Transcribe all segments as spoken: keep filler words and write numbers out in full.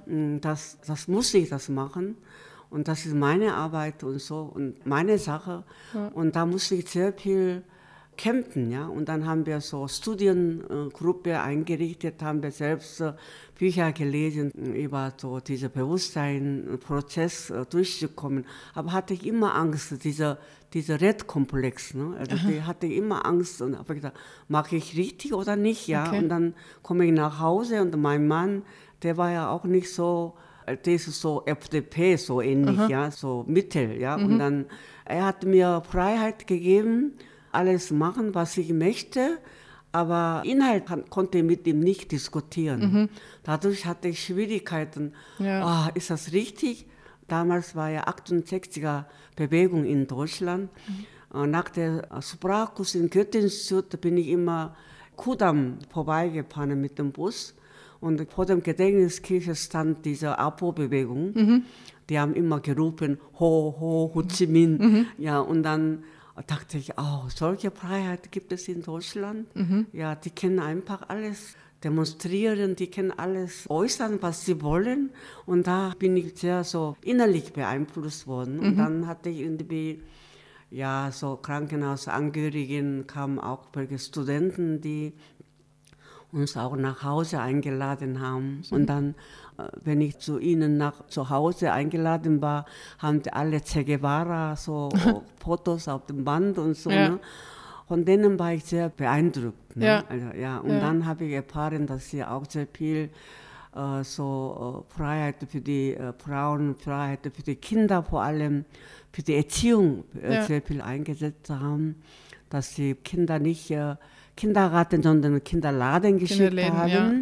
das, das muss ich das machen. Und das ist meine Arbeit und so und meine Sache. Ja. Und da musste ich sehr viel kämpfen. Ja? Und dann haben wir so Studiengruppe eingerichtet, haben wir selbst Bücher gelesen, über so diesen Bewusstseinsprozess durchzukommen. Aber hatte ich immer Angst, dieser, dieser Red-Komplex. Ne? Also die hatte ich immer Angst und habe gedacht, mache ich richtig oder nicht? Ja? Okay. Und dann komme ich nach Hause und mein Mann, der war ja auch nicht so, das ist so F D P, so ähnlich, aha, ja, so Mittel, ja. Mhm. Und dann, er hat mir Freiheit gegeben, alles machen, was ich möchte, aber Inhalt konnte ich mit ihm nicht diskutieren. Mhm. Dadurch hatte ich Schwierigkeiten. Ja. Oh, ist das richtig? Damals war ja achtundsechziger Bewegung in Deutschland. Mhm. Nach der Sprachkurs in Goethe-Institut bin ich immer Kudamm vorbeigefahren mit dem Bus. Und vor dem Gedächtniskirche stand diese A P O-Bewegung. Mhm. Die haben immer gerufen, Ho, Ho, Ho Chi Minh. Mhm. Ja, und dann dachte ich, oh, solche Freiheit gibt es in Deutschland. Mhm. Ja, die können einfach alles demonstrieren, die können alles äußern, was sie wollen. Und da bin ich sehr so innerlich beeinflusst worden. Mhm. Und dann hatte ich irgendwie, ja, so Krankenhausangehörigen, kamen auch welche Studenten, die uns auch nach Hause eingeladen haben. Mhm. Und dann, wenn ich zu ihnen nach zu Hause eingeladen war, haben die alle Che Guevara, so Fotos auf dem Band und so. Ja. Ne? Von denen war ich sehr beeindruckt. Ne? Ja. Also, ja. Und ja. dann habe ich erfahren, dass sie auch sehr viel äh, so äh, Freiheit für die äh, Frauen, Freiheit für die Kinder, vor allem für die Erziehung äh, ja. sehr viel eingesetzt haben, dass die Kinder nicht äh, Kindergarten, sondern Kinderladen geschickt Kinderläden, haben. Ja.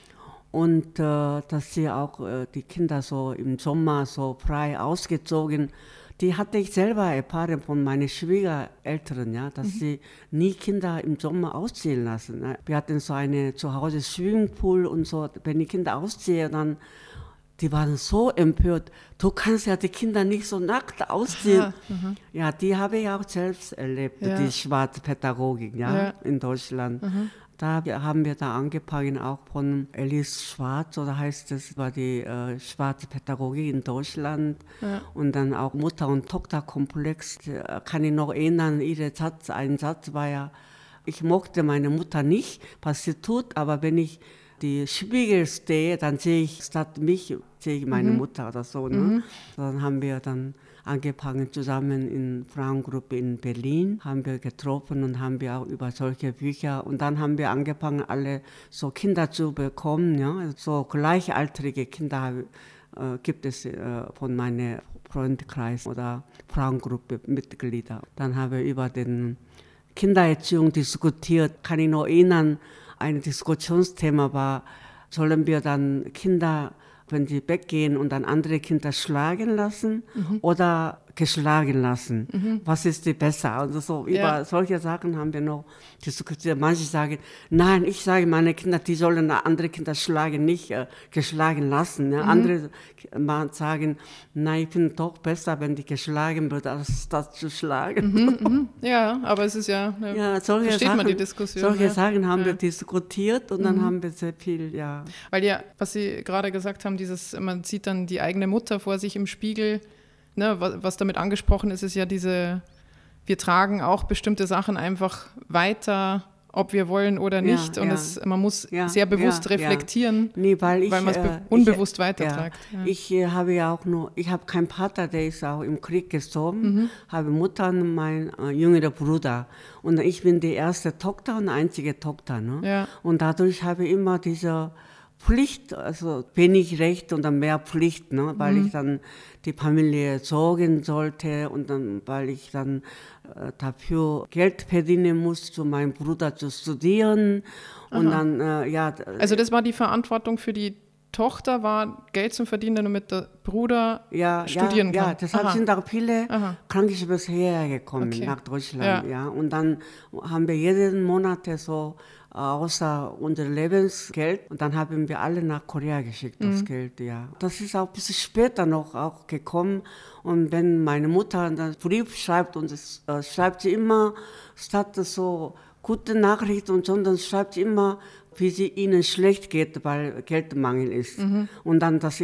Und äh, dass sie auch äh, die Kinder so im Sommer so frei ausgezogen, die hatte ich selber erfahren von meinen Schwiegereltern, ja, dass mhm. sie nie Kinder im Sommer ausziehen lassen. Ne? Wir hatten so eine zu Hause Swimmingpool und so, wenn die Kinder ausziehen, dann die waren so empört, du kannst ja die Kinder nicht so nackt ausziehen. Mhm. Ja, die habe ich auch selbst erlebt, ja. die schwarze Pädagogik ja, ja. in Deutschland. Mhm. Da haben wir da angefangen, auch von Alice Schwarz, oder heißt das, war die äh, schwarze Pädagogik in Deutschland. Ja. Und dann auch Mutter- und Tochterkomplex. Da kann ich noch erinnern, ihr Satz, ein Satz war ja, ich mochte meine Mutter nicht, was sie tut, aber wenn ich die Spiegel stehe, dann sehe ich statt mich, sehe ich meine mhm. Mutter oder so. Ne? Mhm. Dann haben wir dann angefangen zusammen in Frauengruppe in Berlin, haben wir getroffen und haben wir auch über solche Bücher und dann haben wir angefangen, alle so Kinder zu bekommen, ja? So gleichaltrige Kinder äh, gibt es äh, von meinem Freundeskreis oder Frauengruppe Mitglieder. Dann haben wir über den Kindererziehung diskutiert, kann ich noch erinnern, ein Diskussionsthema war, sollen wir dann Kinder, wenn sie weggehen und dann andere Kinder schlagen lassen mhm. oder geschlagen lassen? Mhm. Was ist die besser? Also so ja. über solche Sachen haben wir noch diskutiert. Manche sagen, nein, ich sage meine Kinder, die sollen andere Kinder schlagen, nicht äh, geschlagen lassen. Ja? Mhm. Andere sagen, nein, ich finde es doch besser, wenn die geschlagen wird, als das zu schlagen. Mhm, mhm. Ja, aber es ist ja, ja, ja solche versteht Sachen, man die Diskussion. Solche ja. Sachen haben ja. wir diskutiert und mhm. dann haben wir sehr viel, ja. Weil ja, was Sie gerade gesagt haben, dieses, man sieht dann die eigene Mutter vor sich im Spiegel, ne, was, was damit angesprochen ist, ist ja diese, wir tragen auch bestimmte Sachen einfach weiter, ob wir wollen oder nicht. Ja, und ja. Es, man muss ja, sehr bewusst ja, reflektieren, ja. Nee, weil, weil man es äh, unbewusst ich, weitertragt. Ja. Ja. Ich äh, habe ja auch nur, ich habe keinen Vater, der ist auch im Krieg gestorben, mhm. habe Mutter und mein äh, jüngerer Bruder. Und ich bin die erste Tochter und einzige Tochter. Ne? Ja. Und dadurch habe ich immer diese Pflicht, also wenig Recht und dann mehr Pflicht, ne? Weil mhm. ich dann die Familie sorgen sollte und dann, weil ich dann äh, dafür Geld verdienen muss, zu meinem Bruder zu studieren. Und Aha. dann, äh, ja. Also das war die Verantwortung für die Tochter, war Geld zu verdienen, damit der Bruder ja, studieren ja, kann? Ja, deshalb Aha. sind auch viele Krankenschwestern hergekommen okay. nach Deutschland. Ja. Ja. Und dann haben wir jeden Monat so außer unser Lebensgeld. Und dann haben wir alle nach Korea geschickt, das mhm. Geld, ja. Das ist auch ein bisschen später noch auch gekommen. Und wenn meine Mutter einen Brief schreibt, und das, äh, schreibt sie immer, statt so gute Nachrichten und so, dann schreibt sie immer, wie sie ihnen schlecht geht, weil Geldmangel ist. Mhm. Und dann, dass